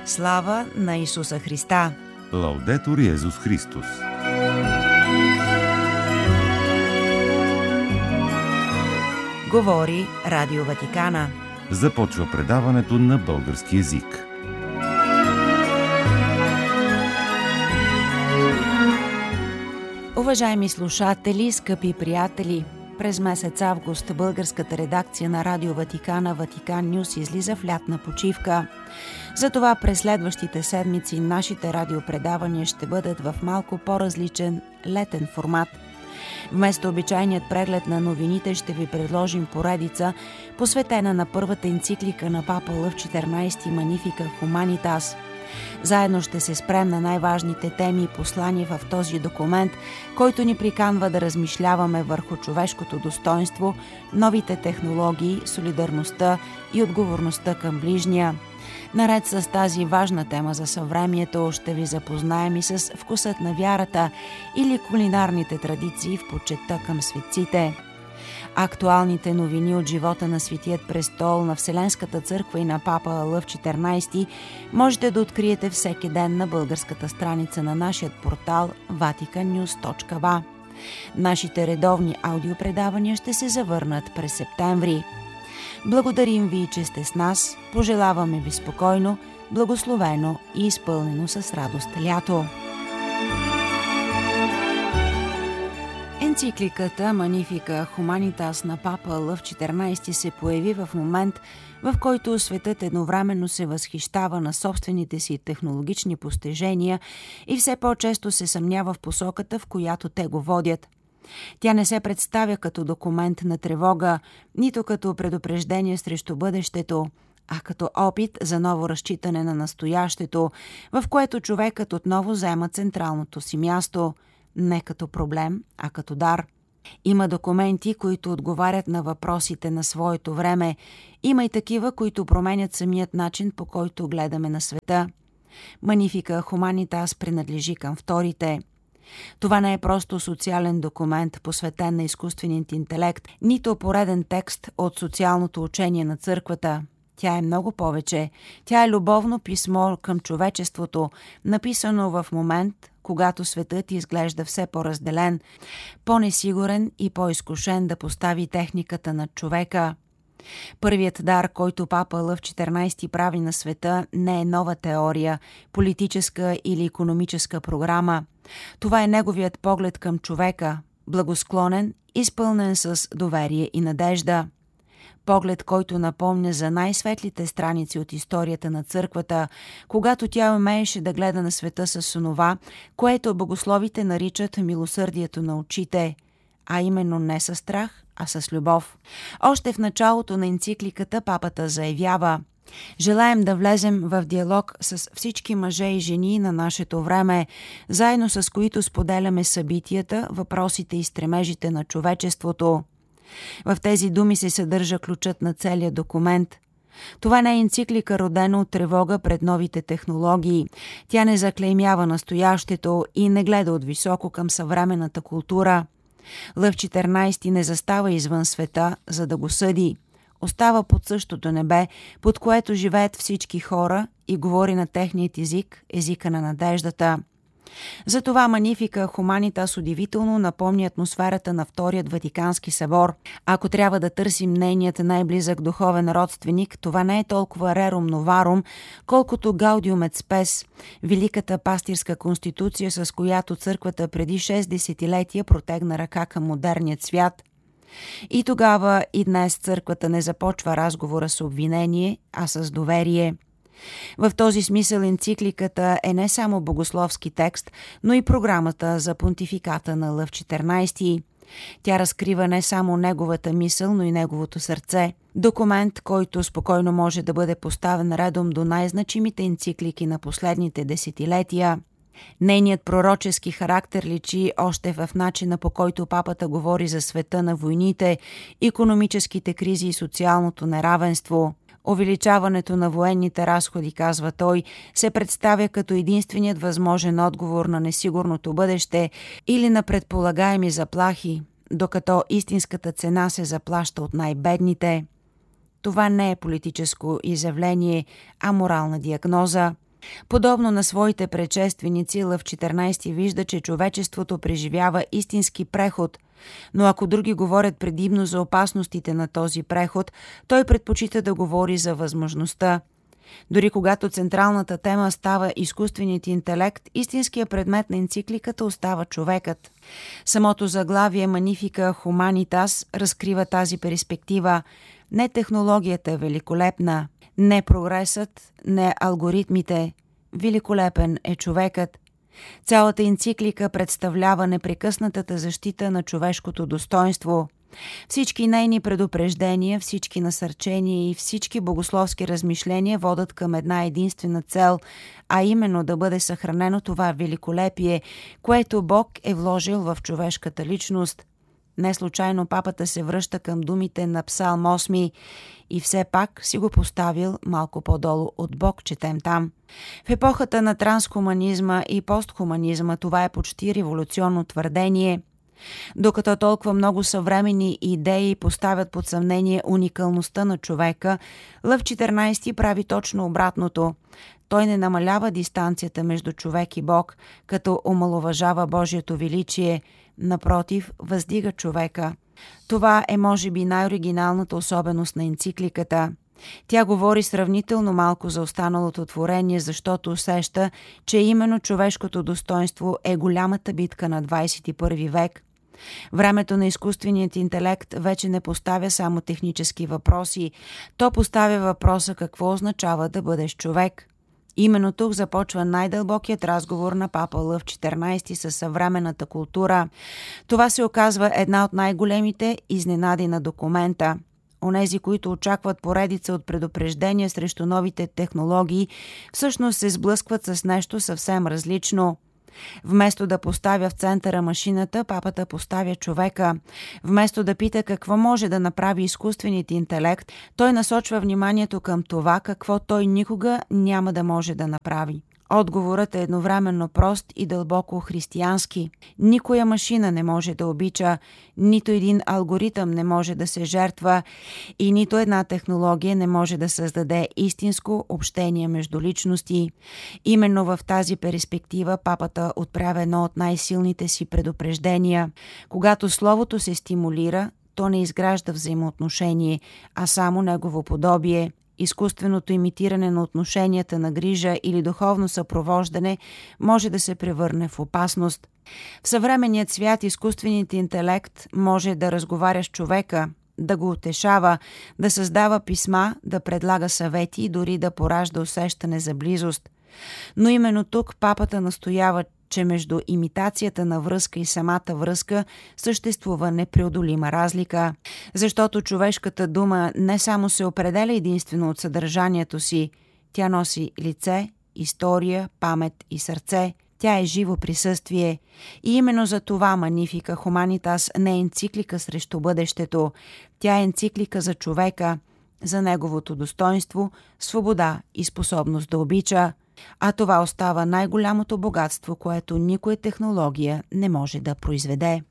Слава на Исуса Христа! Лаудетур Йезус Христос! Говори Радио Ватикана. Започва предаването на български език. Уважаеми слушатели, скъпи приятели! През месец август българската редакция на Радио Ватикана Ватикан Нюс излиза в лятна почивка. Затова през следващите седмици нашите радиопредавания ще бъдат в малко по-различен летен формат. Вместо обичайният преглед на новините ще ви предложим поредица, посветена на първата енциклика на папа Лъв 14 Magnificat Humanitas. Заедно ще се спрем на най-важните теми и послания в този документ, който ни приканва да размишляваме върху човешкото достоинство, новите технологии, солидарността и отговорността към ближния. Наред с тази важна тема за съвремието ще ви запознаем и с вкусът на вярата или кулинарните традиции в почитта към светците. Актуалните новини от живота на Светият престол, на Вселенската църква и на папа Лъв 14 можете да откриете всеки ден на българската страница на нашия портал vaticannews.va. Нашите редовни аудиопредавания ще се завърнат през септември. Благодарим ви, че сте с нас. Пожелаваме ви спокойно, благословено и изпълнено с радост лято. Енцикликата Magnificat Humanitas на папа Лъв 14 се появи в момент, в който светът едновременно се възхищава на собствените си технологични постижения и все по-често се съмнява в посоката, в която те го водят. Тя не се представя като документ на тревога, нито като предупреждение срещу бъдещето, а като опит за ново разчитане на настоящето, в което човекът отново заема централното си място, не като проблем, а като дар. Има документи, които отговарят на въпросите на своето време. Има и такива, които променят самият начин, по който гледаме на света. Magnificat Humanitas принадлежи към вторите. Това не е просто социален документ, посветен на изкуственият интелект, нито пореден текст от социалното учение на църквата. Тя е много повече. Тя е любовно писмо към човечеството, написано в момент, когато светът изглежда все по-разделен, по-несигурен и по-изкушен да постави техниката над човека. Първият дар, който папа Лъв 14 прави на света, не е нова теория, политическа или икономическа програма. Това е неговият поглед към човека, благосклонен, изпълнен с доверие и надежда. Поглед, който напомня за най-светлите страници от историята на църквата, когато тя умееше да гледа на света с онова, което богословите наричат милосърдието на очите, а именно не със страх, а с любов. Още в началото на енцикликата папата заявява: желаем да влезем в диалог с всички мъже и жени на нашето време, заедно с които споделяме събитията, въпросите и стремежите на човечеството. В тези думи се съдържа ключът на целия документ. Това не е енциклика, родена от тревога пред новите технологии. Тя не заклеймява настоящето и не гледа отвисоко към съвременната култура. Лъв 14 не застава извън света, за да го съди. Остава под същото небе, под което живеят всички хора и говори на техният език, езика на надеждата. Затова Magnificat Humanitas удивително напомни атмосферата на Вторият Ватикански събор. Ако трябва да търсим нейният най-близък духовен родственик, това не е толкова Rerum Novarum, колкото Gaudium et Spes, великата пастирска конституция, с която църквата преди 6 десетилетия протегна ръка към модерният свят. И тогава и днес църквата не започва разговора с обвинение, а с доверие. В този смисъл енцикликата е не само богословски текст, но и програмата за понтификата на Лъв 14. Тя разкрива не само неговата мисъл, но и неговото сърце. Документ, който спокойно може да бъде поставен редом до най-значимите енциклики на последните десетилетия. Нейният пророчески характер личи още в начина, по който папата говори за света на войните, икономическите кризи и социалното неравенство. Увеличаването на военните разходи, казва той, се представя като единственият възможен отговор на несигурното бъдеще или на предполагаеми заплахи, докато истинската цена се заплаща от най-бедните. Това не е политическо изявление, а морална диагноза. Подобно на своите предшественици, Лъв 14 вижда, че човечеството преживява истински преход, но ако други говорят предимно за опасностите на този преход, той предпочита да говори за възможността. Дори когато централната тема става изкуственият интелект, истинският предмет на енцикликата остава човекът. Самото заглавие Magnifica Humanitas разкрива тази перспектива. Не технологията е великолепна, не прогресът, не алгоритмите. Великолепен е човекът. Цялата енциклика представлява непрекъснатата защита на човешкото достоинство. Всички нейни предупреждения, всички насърчения и всички богословски размишления водят към една единствена цел, а именно да бъде съхранено това великолепие, което Бог е вложил в човешката личност. Не случайно папата се връща към думите на Псалм 8 и все пак си го поставил малко по-долу от Бог, четем там. В епохата на трансхуманизма и постхуманизма това е почти революционно твърдение. Докато толкова много съвременни идеи поставят под съмнение уникалността на човека, Лъв 14 прави точно обратното. Той не намалява дистанцията между човек и Бог, като омаловажава Божието величие, напротив, въздига човека. Това е може би най-оригиналната особеност на енцикликата. Тя говори сравнително малко за останалото творение, защото усеща, че именно човешкото достоинство е голямата битка на 21 век. Времето на изкуственият интелект вече не поставя само технически въпроси, то поставя въпроса какво означава да бъдеш човек. Именно тук започва най-дълбокият разговор на папа Лъв 14 със съвременната култура. Това се оказва една от най-големите изненади на документа. Онези, които очакват поредица от предупреждения срещу новите технологии, всъщност се сблъскват с нещо съвсем различно. Вместо да поставя в центъра машината, папата поставя човека. Вместо да пита какво може да направи изкуственият интелект, той насочва вниманието към това, какво той никога няма да може да направи. Отговорът е едновременно прост и дълбоко християнски. Никоя машина не може да обича, нито един алгоритъм не може да се жертва и нито една технология не може да създаде истинско общение между личности. Именно в тази перспектива папата отправя едно от най-силните си предупреждения. Когато словото се стимулира, то не изгражда взаимоотношение, а само негово подобие. Изкуственото имитиране на отношенията на грижа или духовно съпровождане може да се превърне в опасност. В съвременният свят изкуственият интелект може да разговаря с човека, да го утешава, да създава писма, да предлага съвети и дори да поражда усещане за близост. Но именно тук папата настоява, че между имитацията на връзка и самата връзка съществува непреодолима разлика, защото човешката дума не само се определя единствено от съдържанието си, тя носи лице, история, памет и сърце. Тя е живо присъствие и именно за това Magnifica Humanitas не е енциклика срещу бъдещето, тя е енциклика за човека, за неговото достоинство, свобода и способност да обича. А това остава най-голямото богатство, което никоя технология не може да произведе.